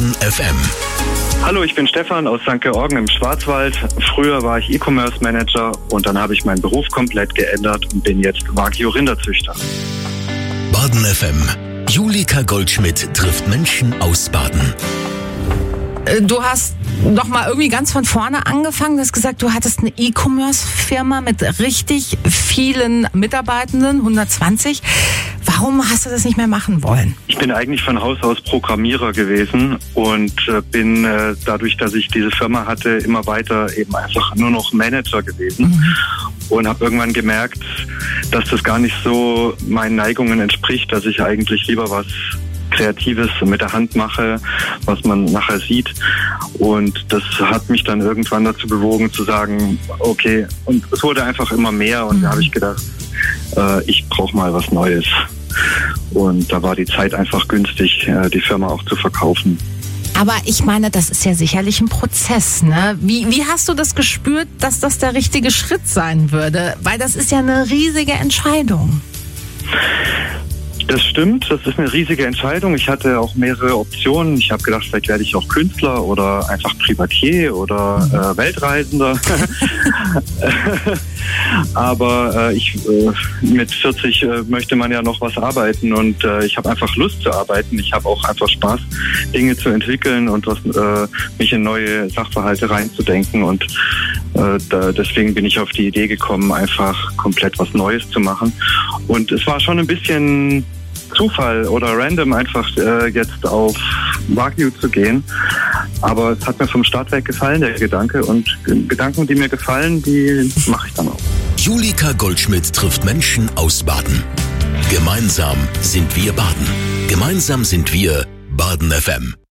Baden FM. Hallo, ich bin Stefan aus St. Georgen im Schwarzwald. Früher war ich E-Commerce Manager und dann habe ich meinen Beruf komplett geändert und bin jetzt Wagyu-Rinderzüchter. Baden FM. Julika Goldschmidt trifft Menschen aus Baden. Du hast noch mal irgendwie ganz von vorne angefangen. Du hast gesagt, du hattest eine E-Commerce-Firma mit richtig vielen Mitarbeitenden, 120. Warum hast du das nicht mehr machen wollen? Ich bin eigentlich von Haus aus Programmierer gewesen und bin dadurch, dass ich diese Firma hatte, immer weiter eben einfach nur noch Manager gewesen. Und habe irgendwann gemerkt, dass das gar nicht so meinen Neigungen entspricht, dass ich eigentlich lieber was Kreatives mit der Hand mache, was man nachher sieht. Und das hat mich dann irgendwann dazu bewogen zu sagen, okay, und es wurde einfach immer mehr und da habe ich gedacht, ich brauche mal was Neues. Und da war die Zeit einfach günstig, die Firma auch zu verkaufen. Aber ich meine, das ist ja sicherlich ein Prozess, ne? Wie hast du das gespürt, dass das der richtige Schritt sein würde? Weil das ist ja eine riesige Entscheidung. Das stimmt, das ist eine riesige Entscheidung. Ich hatte auch mehrere Optionen. Ich habe gedacht, vielleicht werde ich auch Künstler oder einfach Privatier oder Weltreisender. Aber mit 40 möchte man ja noch was arbeiten und ich habe einfach Lust zu arbeiten. Ich habe auch einfach Spaß, Dinge zu entwickeln und mich in neue Sachverhalte reinzudenken. Und deswegen bin ich auf die Idee gekommen, einfach komplett was Neues zu machen. Und es war schon ein bisschen Zufall oder random einfach jetzt auf Wagyu zu gehen. Aber es hat mir vom Start weg gefallen, der Gedanke. Und Gedanken, die mir gefallen, die mache ich dann auch. Julika Goldschmidt trifft Menschen aus Baden. Gemeinsam sind wir Baden. Gemeinsam sind wir Baden FM.